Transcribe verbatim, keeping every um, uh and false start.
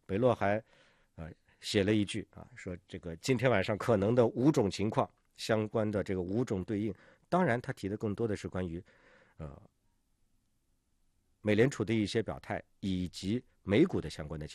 北洛还呃写了一句啊，说这个今天晚上可能的五种情况相关的这个五种对应，当然他提的更多的是关于呃美联储的一些表态以及美股的相关的情况。